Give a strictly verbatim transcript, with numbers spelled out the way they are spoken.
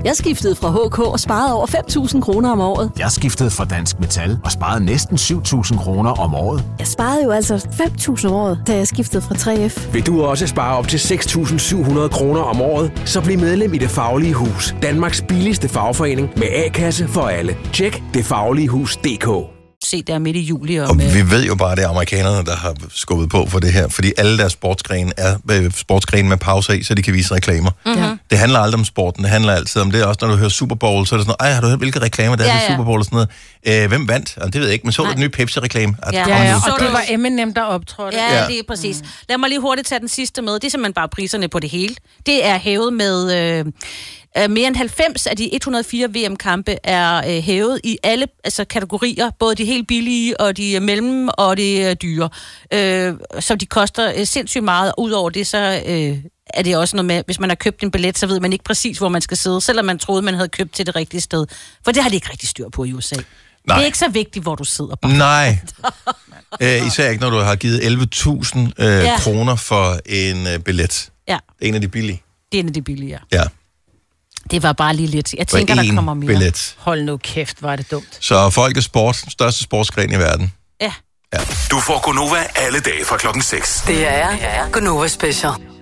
Jeg skiftede fra H K og sparede over fem tusind kroner om året. Jeg skiftede fra Dansk Metal og sparede næsten syv tusind kroner om året. Jeg sparede jo altså fem tusind om året, da jeg skiftede fra tre F. Vil du også spare op til seks tusind syv hundrede kroner om året? Så bliv medlem i Det Faglige Hus. Danmarks billigste fagforening med A-kasse for alle. Tjek det faglige hus punktum d k. Se der midt i juli. Og med... vi ved jo bare, at det er amerikanerne, der har skubbet på for det her, fordi alle deres sportsgrene er øh, sportsgrene med pauser i, så de kan vise reklamer. Mm-hmm. Det handler aldrig om sporten, det handler altid om det. Også når du hører Super Bowl, så er det sådan noget, ej, har du hørt, hvilke reklamer der er ja, til Super Bowl og sådan noget? Øh, hvem vandt? Og det ved jeg ikke, men så du den nye Pepsi-reklame? Ja, ja, ja, og det var Eminem, der optrådte. Ja, ja, det er præcis. Mm. Lad mig lige hurtigt tage den sidste med. Det er simpelthen bare priserne på det hele. Det er hævet med... Øh, mere end halvfems af de et hundrede og fire V M-kampe er øh, hævet i alle altså, kategorier, både de helt billige og de mellem og de øh, dyre, øh, som de koster øh, sindssygt meget. Udover det, så øh, er det også noget med, hvis man har købt en billet, så ved man ikke præcis, hvor man skal sidde, selvom man troede, man havde købt til det rigtige sted. For det har de ikke rigtig styr på i U S A. Nej. Det er ikke så vigtigt, hvor du sidder bare. Nej. Æ, især ikke, når du har givet elleve tusind øh, ja. kroner for en øh, billet. Ja. Det er en af de billige. Det er en af de billige, ja. Det var bare lige lidt. Jeg tænker, der kommer mere. Billet. Hold nu kæft, var det dumt. Så folkesport, største sportsgren i verden. Ja. ja. Du får Gonova alle dage fra klokken seks. Det er Gonova Special.